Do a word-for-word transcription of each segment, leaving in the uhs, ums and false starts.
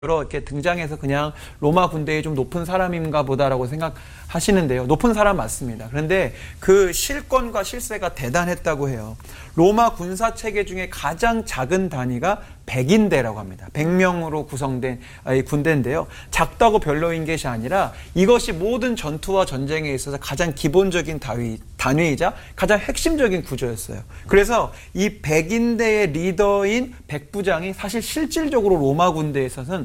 이렇게 등장해서 그냥 로마 군대의 좀 높은 사람인가 보다라고 생각하시는데요. 높은 사람 맞습니다. 그런데 그 실권과 실세가 대단했다고 해요. 로마 군사 체계 중에 가장 작은 단위가 백인대라고 합니다. 백 명으로 구성된 군대인데요. 작다고 별로인 것이 아니라 이것이 모든 전투와 전쟁에 있어서 가장 기본적인 단위, 단위이자 가장 핵심적인 구조였어요. 그래서 이 백인대의 리더인 백부장이 사실 실질적으로 로마 군대에 있어서는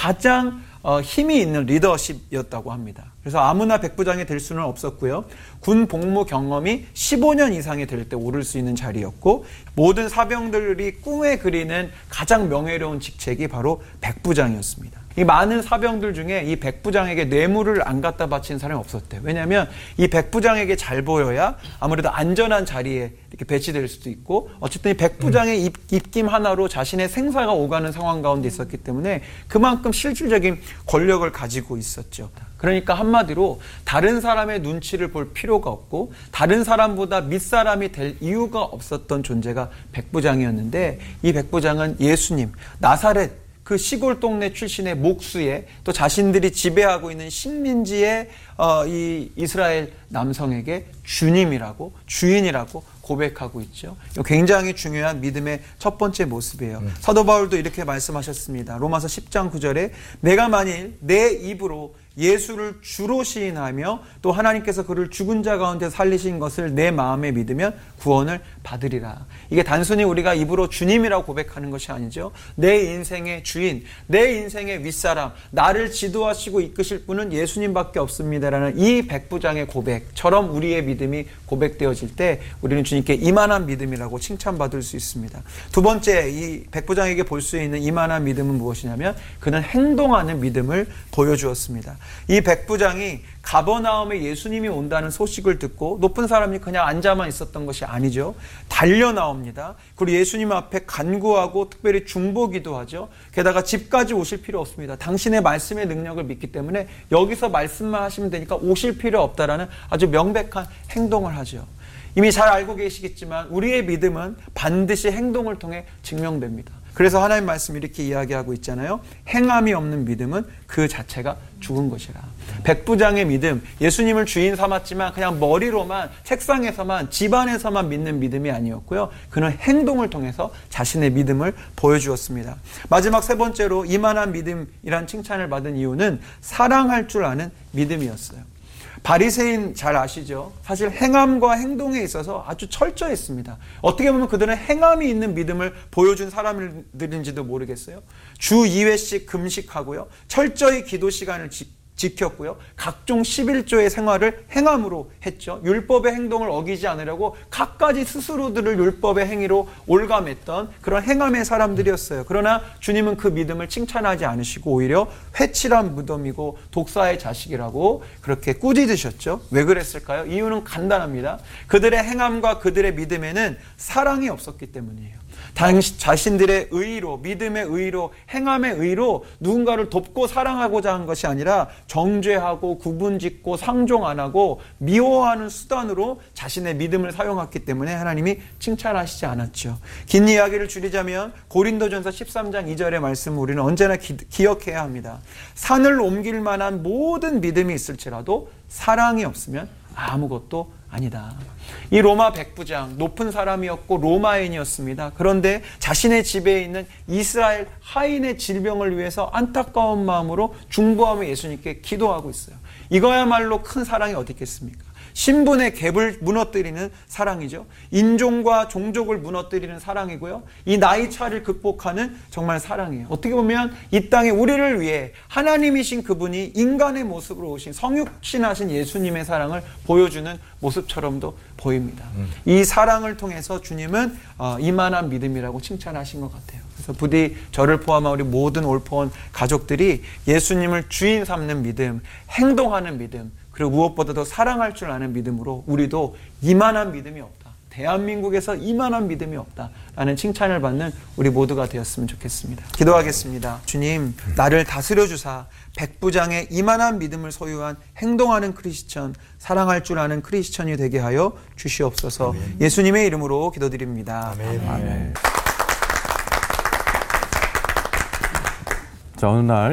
가장 어, 힘이 있는 리더십이었다고 합니다. 그래서 아무나 백부장이 될 수는 없었고요. 군 복무 경험이 십오 년 이상이 될 때 오를 수 있는 자리였고, 모든 사병들이 꿈에 그리는 가장 명예로운 직책이 바로 백부장이었습니다. 이 많은 사병들 중에 이 백부장에게 뇌물을 안 갖다 바친 사람이 없었대요. 왜냐하면 이 백부장에게 잘 보여야 아무래도 안전한 자리에 이렇게 배치될 수도 있고, 어쨌든 이 백부장의 입, 입김 하나로 자신의 생사가 오가는 상황 가운데 있었기 때문에 그만큼 실질적인 권력을 가지고 있었죠. 그러니까 한마디로 다른 사람의 눈치를 볼 필요가 없고 다른 사람보다 밑사람이 될 이유가 없었던 존재가 백부장이었는데, 이 백부장은 예수님, 나사렛 그 시골 동네 출신의 목수에 또 자신들이 지배하고 있는 식민지의 어, 이 이스라엘 남성에게 주님이라고, 주인이라고 고백하고 있죠. 굉장히 중요한 믿음의 첫 번째 모습이에요. 음. 사도 바울도 이렇게 말씀하셨습니다. 로마서 십 장 구 절에 내가 만일 내 입으로 예수를 주로 시인하며 또 하나님께서 그를 죽은 자 가운데 살리신 것을 내 마음에 믿으면 구원을 받으리라. 이게 단순히 우리가 입으로 주님이라고 고백하는 것이 아니죠. 내 인생의 주인, 내 인생의 윗사람, 나를 지도하시고 이끄실 분은 예수님밖에 없습니다라는 이 백부장의 고백처럼 우리의 믿음이 고백되어질 때 우리는 주님께 이만한 믿음이라고 칭찬받을 수 있습니다. 두 번째, 이 백부장에게 볼 수 있는 이만한 믿음은 무엇이냐면 그는 행동하는 믿음을 보여주었습니다. 이 백부장이 가버나움에 예수님이 온다는 소식을 듣고 높은 사람이 그냥 앉아만 있었던 것이 아니죠. 달려 나옵니다. 그리고 예수님 앞에 간구하고 특별히 중보기도 하죠. 게다가 집까지 오실 필요 없습니다. 당신의 말씀의 능력을 믿기 때문에 여기서 말씀만 하시면 되니까 오실 필요 없다라는 아주 명백한 행동을 하죠. 이미 잘 알고 계시겠지만 우리의 믿음은 반드시 행동을 통해 증명됩니다. 그래서 하나님 말씀 이렇게 이야기하고 있잖아요. 행함이 없는 믿음은 그 자체가 죽은 것이라. 백부장의 믿음, 예수님을 주인 삼았지만 그냥 머리로만, 책상에서만, 집안에서만 믿는 믿음이 아니었고요. 그는 행동을 통해서 자신의 믿음을 보여주었습니다. 마지막 세 번째로 이만한 믿음이란 칭찬을 받은 이유는 사랑할 줄 아는 믿음이었어요. 바리새인 잘 아시죠? 사실 행함과 행동에 있어서 아주 철저했습니다. 어떻게 보면 그들은 행함이 있는 믿음을 보여준 사람들인지도 모르겠어요. 주 이 회씩 금식하고요. 철저히 기도 시간을 지, 지켰고요. 각종 십일조의 생활을 행함으로 했죠. 율법의 행동을 어기지 않으려고 갖가지 스스로들을 율법의 행위로 올감했던 그런 행함의 사람들이었어요. 그러나 주님은 그 믿음을 칭찬하지 않으시고 오히려 회칠한 무덤이고 독사의 자식이라고 그렇게 꾸짖으셨죠. 왜 그랬을까요? 이유는 간단합니다. 그들의 행함과 그들의 믿음에는 사랑이 없었기 때문이에요. 당시 자신들의 의로, 믿음의 의로, 행함의 의로 누군가를 돕고 사랑하고자 한 것이 아니라 정죄하고 구분짓고 상종 안 하고 미워하는 수단으로 자신의 믿음을 사용했기 때문에 하나님이 칭찬하시지 않았죠. 긴 이야기를 줄이자면 고린도전서 십삼 장 이 절의 말씀을 우리는 언제나 기, 기억해야 합니다. 산을 옮길 만한 모든 믿음이 있을지라도 사랑이 없으면 아무것도 아니다. 이 로마 백부장, 높은 사람이었고 로마인이었습니다. 그런데 자신의 집에 있는 이스라엘 하인의 질병을 위해서 안타까운 마음으로 중보하며 예수님께 기도하고 있어요. 이거야말로 큰 사랑이 어디 있겠습니까? 신분의 갭을 무너뜨리는 사랑이죠. 인종과 종족을 무너뜨리는 사랑이고요. 이 나이 차를 극복하는 정말 사랑이에요. 어떻게 보면 이 땅에 우리를 위해 하나님이신 그분이 인간의 모습으로 오신 성육신하신 예수님의 사랑을 보여주는 모습처럼도 보입니다. 음. 이 사랑을 통해서 주님은 어, 이만한 믿음이라고 칭찬하신 것 같아요. 그래서 부디 저를 포함한 우리 모든 올포원 가족들이 예수님을 주인 삼는 믿음, 행동하는 믿음, 그리고 무엇보다도 사랑할 줄 아는 믿음으로 우리도 이만한 믿음이 없다. 대한민국에서 이만한 믿음이 없다. 라는 칭찬을 받는 우리 모두가 되었으면 좋겠습니다. 기도하겠습니다. 주님, 나를 다스려 주사 백부장의 이만한 믿음을 소유한 행동하는 크리스천, 사랑할 줄 아는 크리스천이 되게 하여 주시옵소서. 아멘. 예수님의 이름으로 기도드립니다. 아멘. 아멘. 자, 어느 날